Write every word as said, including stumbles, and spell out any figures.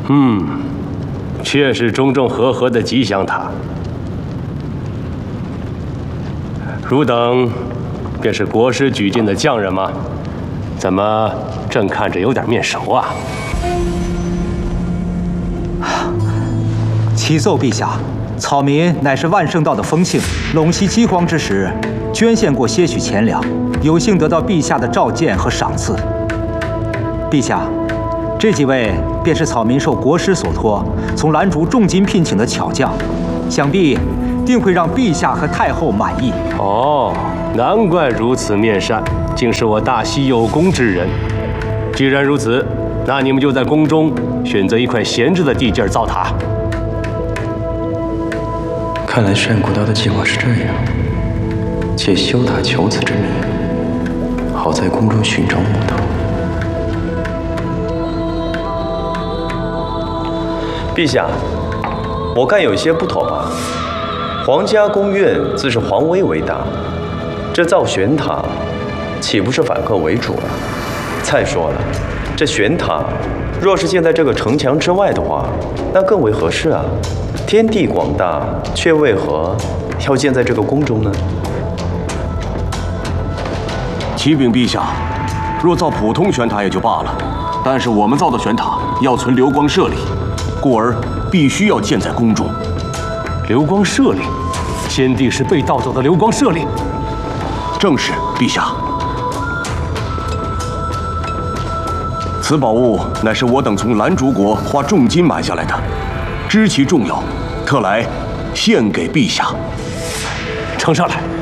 嗯，确是中众和合的吉祥塔。汝等便是国师举荐的匠人吗？怎么正看着有点面熟啊？ 启奏陛下，草民乃是万圣道的风庆，陇西饥荒之时，捐献过些许钱粮，有幸得到陛下的召见和赏赐。陛下，这几位便是草民受国师所托，从兰竹重金聘请的巧匠，想必定会让陛下和太后满意。 哦，难怪如此面善，竟是我大西有功之人。既然如此，那你们就在宫中选择一块闲置的地界造塔。 看来单古道的计划是这样：借修塔求子之名，好在宫中寻找木头。 陛下，我看有些不妥吧？皇家宫苑自是皇威为大，这造玄塔，岂不是反客为主了？再说了，这玄塔若是建在这个城墙之外的话，那更为合适啊！天地广大，却为何要建在这个宫中呢？ 启禀陛下，若造普通玄塔也就罢了，但是我们造的玄塔要存流光舍利，故而必须要建在宫中。 流光舍利，先帝是被盗走的流光舍利。 正是，陛下。此宝物乃是我等从兰竹国花重金买下来的，知其重要，特来献给陛下。 呈上来。